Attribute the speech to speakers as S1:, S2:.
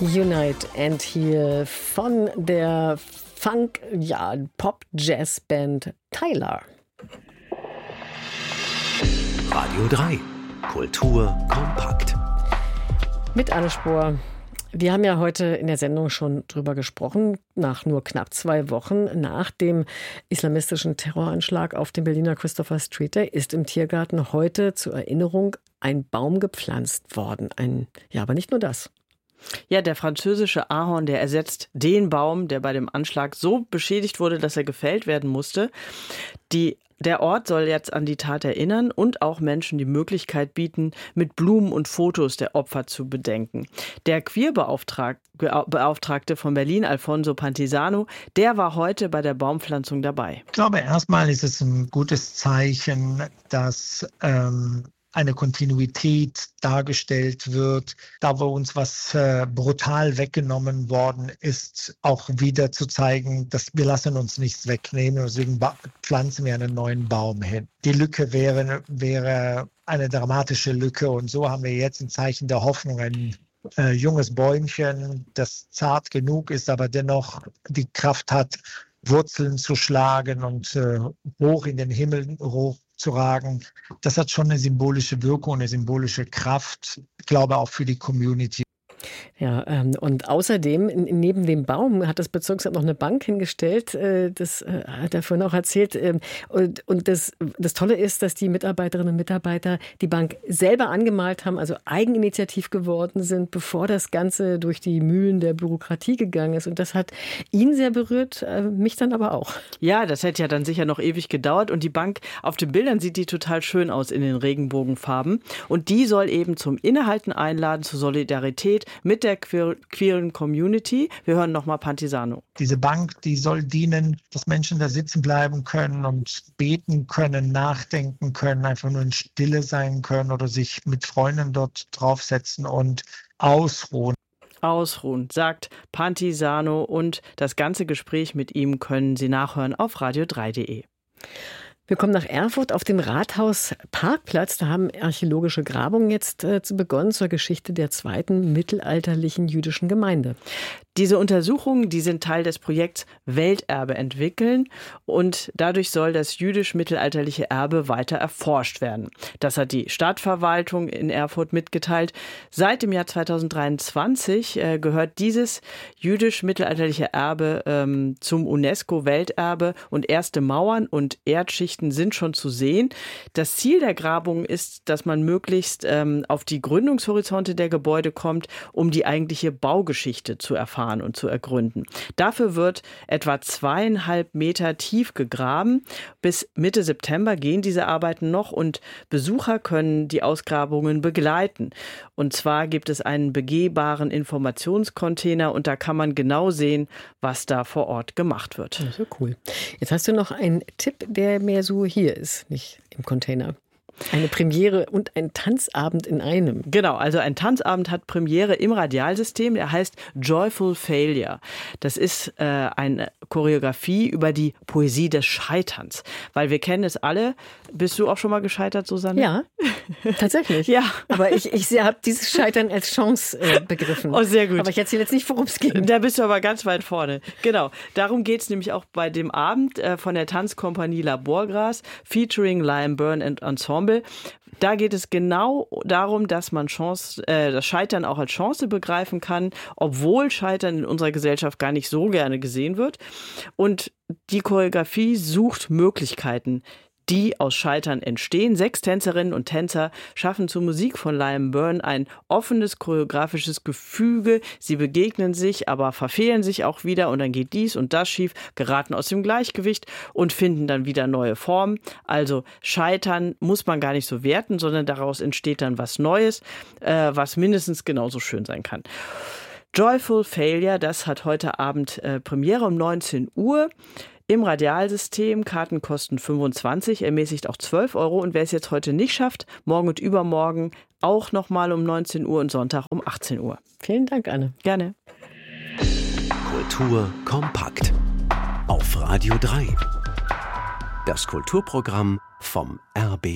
S1: Unite and hier von der Pop-Jazz-Band Tyler.
S2: Radio 3. Kultur kompakt.
S1: Mit Anne Spohr. Wir haben ja heute in der Sendung schon drüber gesprochen, nach nur knapp 2 Wochen nach dem islamistischen Terroranschlag auf dem Berliner Christopher Street Day ist im Tiergarten heute zur Erinnerung ein Baum gepflanzt worden. Aber nicht nur das.
S3: Ja, der französische Ahorn, der ersetzt den Baum, der bei dem Anschlag so beschädigt wurde, dass er gefällt werden musste. Der Ort soll jetzt an die Tat erinnern und auch Menschen die Möglichkeit bieten, mit Blumen und Fotos der Opfer zu bedenken. Der Queerbeauftragte von Berlin, Alfonso Pantisano, der war heute bei der Baumpflanzung dabei.
S4: Ich glaube, erstmal ist es ein gutes Zeichen, dass eine Kontinuität dargestellt wird, da wo uns was brutal weggenommen worden ist, auch wieder zu zeigen, dass wir lassen uns nichts wegnehmen, deswegen pflanzen wir einen neuen Baum hin. Die Lücke wäre eine dramatische Lücke und so haben wir jetzt ein Zeichen der Hoffnung, ein junges Bäumchen, das zart genug ist, aber dennoch die Kraft hat, Wurzeln zu schlagen und hoch in den Himmel hochzuragen. Das hat schon eine symbolische Wirkung, eine symbolische Kraft, ich glaube auch für die Community.
S1: Ja, und außerdem, neben dem Baum hat das Bezirksamt noch eine Bank hingestellt, das hat er vorhin auch erzählt. Und das Tolle ist, dass die Mitarbeiterinnen und Mitarbeiter die Bank selber angemalt haben, also eigeninitiativ geworden sind, bevor das Ganze durch die Mühlen der Bürokratie gegangen ist. Und das hat ihn sehr berührt, mich dann aber auch.
S3: Ja, das hätte ja dann sicher noch ewig gedauert. Und die Bank, auf den Bildern sieht die total schön aus in den Regenbogenfarben. Und die soll eben zum Innehalten einladen, zur Solidarität mit der queeren Community. Wir hören nochmal Pantisano.
S4: Diese Bank, die soll dienen, dass Menschen da sitzen bleiben können und beten können, nachdenken können, einfach nur in Stille sein können oder sich mit Freunden dort draufsetzen und ausruhen.
S3: Ausruhen, sagt Pantisano, und das ganze Gespräch mit ihm können Sie nachhören auf radio3.de.
S1: Wir kommen nach Erfurt auf den Rathausparkplatz. Da haben archäologische Grabungen jetzt begonnen zur Geschichte der zweiten mittelalterlichen jüdischen Gemeinde.
S3: Diese Untersuchungen, die sind Teil des Projekts Welterbe entwickeln, und dadurch soll das jüdisch-mittelalterliche Erbe weiter erforscht werden. Das hat die Stadtverwaltung in Erfurt mitgeteilt. Seit dem Jahr 2023 gehört dieses jüdisch-mittelalterliche Erbe zum UNESCO-Welterbe, und erste Mauern und Erdschichten sind schon zu sehen. Das Ziel der Grabung ist, dass man möglichst auf die Gründungshorizonte der Gebäude kommt, um die eigentliche Baugeschichte zu erfahren und zu ergründen. Dafür wird etwa 2,5 Meter tief gegraben. Bis Mitte September gehen diese Arbeiten noch, und Besucher können die Ausgrabungen begleiten. Und zwar gibt es einen begehbaren Informationscontainer, und da kann man genau sehen, was da vor Ort gemacht wird.
S1: Das ist ja cool. Jetzt hast du noch einen Tipp, der mehr so hier ist, nicht im Container. Eine Premiere und ein Tanzabend in einem.
S3: Genau, also ein Tanzabend hat Premiere im Radialsystem, der heißt Joyful Failure. Das ist eine Choreografie über die Poesie des Scheiterns. Weil wir kennen es alle. Bist du auch schon mal gescheitert, Susanne?
S1: Ja, tatsächlich.
S3: Ja.
S1: Aber ich habe dieses Scheitern als Chance begriffen.
S3: Oh, sehr gut.
S1: Aber ich erzähle jetzt nicht, worum es geht.
S3: Da bist du aber ganz weit vorne. Genau, darum geht es nämlich auch bei dem Abend von der Tanzkompanie Laborgras, featuring Liam Byrne and Ensemble. Da geht es genau darum, dass man das Scheitern auch als Chance begreifen kann, obwohl Scheitern in unserer Gesellschaft gar nicht so gerne gesehen wird. Und die Choreografie sucht Möglichkeiten, die aus Scheitern entstehen. 6 Tänzerinnen und Tänzer schaffen zur Musik von Liam Byrne ein offenes choreografisches Gefüge. Sie begegnen sich, aber verfehlen sich auch wieder, und dann geht dies und das schief, geraten aus dem Gleichgewicht und finden dann wieder neue Formen. Also Scheitern muss man gar nicht so werten, sondern daraus entsteht dann was Neues, was mindestens genauso schön sein kann. Joyful Failure, das hat heute Abend Premiere um 19 Uhr. Im Radialsystem. Karten kosten 25, ermäßigt auch 12 Euro. Und wer es jetzt heute nicht schafft, morgen und übermorgen auch nochmal um 19 Uhr und Sonntag um 18 Uhr.
S1: Vielen Dank, Anne.
S3: Gerne.
S2: Kultur kompakt. Auf Radio 3. Das Kulturprogramm vom RBB.